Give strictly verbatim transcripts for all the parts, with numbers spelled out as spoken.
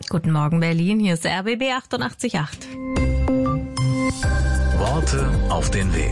Guten Morgen Berlin, hier ist R B B achtundachtzig Komma acht. Worte auf den Weg.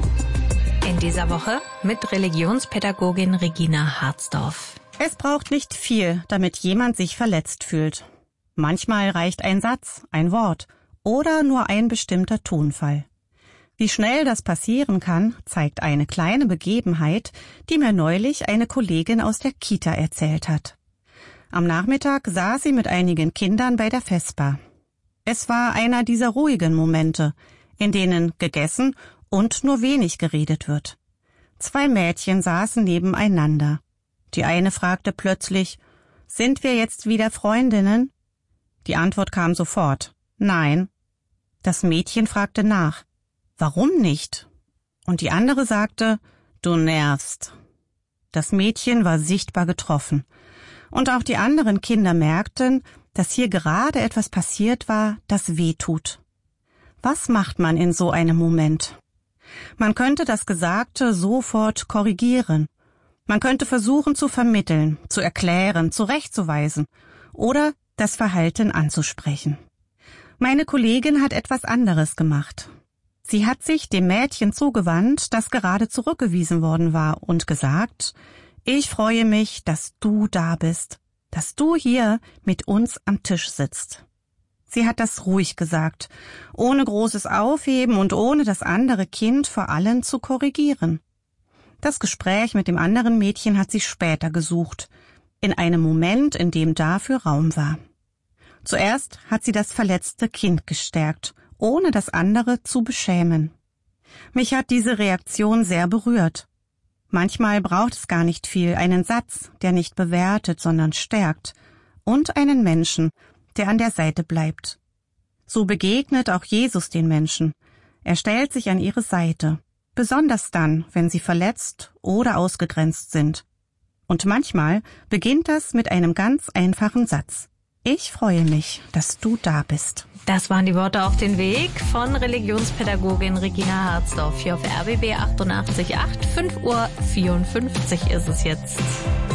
In dieser Woche mit Religionspädagogin Regina Hartsdorf. Es braucht nicht viel, damit jemand sich verletzt fühlt. Manchmal reicht ein Satz, ein Wort oder nur ein bestimmter Tonfall. Wie schnell das passieren kann, zeigt eine kleine Begebenheit, die mir neulich eine Kollegin aus der Kita erzählt hat. Am Nachmittag saß sie mit einigen Kindern bei der Vesper. Es war einer dieser ruhigen Momente, in denen gegessen und nur wenig geredet wird. Zwei Mädchen saßen nebeneinander. Die eine fragte plötzlich, »Sind wir jetzt wieder Freundinnen?« Die Antwort kam sofort, »Nein.« Das Mädchen fragte nach, »Warum nicht?« Und die andere sagte, »Du nervst.« Das Mädchen war sichtbar getroffen. Und auch die anderen Kinder merkten, dass hier gerade etwas passiert war, das weh tut. Was macht man in so einem Moment? Man könnte das Gesagte sofort korrigieren. Man könnte versuchen zu vermitteln, zu erklären, zurechtzuweisen oder das Verhalten anzusprechen. Meine Kollegin hat etwas anderes gemacht. Sie hat sich dem Mädchen zugewandt, das gerade zurückgewiesen worden war, und gesagt, ich freue mich, dass du da bist, dass du hier mit uns am Tisch sitzt. Sie hat das ruhig gesagt, ohne großes Aufheben und ohne das andere Kind vor allen zu korrigieren. Das Gespräch mit dem anderen Mädchen hat sie später gesucht, in einem Moment, in dem dafür Raum war. Zuerst hat sie das verletzte Kind gestärkt, ohne das andere zu beschämen. Mich hat diese Reaktion sehr berührt. Manchmal braucht es gar nicht viel, einen Satz, der nicht bewertet, sondern stärkt, und einen Menschen, der an der Seite bleibt. So begegnet auch Jesus den Menschen. Er stellt sich an ihre Seite, besonders dann, wenn sie verletzt oder ausgegrenzt sind. Und manchmal beginnt das mit einem ganz einfachen Satz. Ich freue mich, dass du da bist. Das waren die Worte auf den Weg von Religionspädagogin Regina Hartsdorf hier auf R B B achtundachtzig Komma acht. fünf Uhr vierundfünfzig ist es jetzt.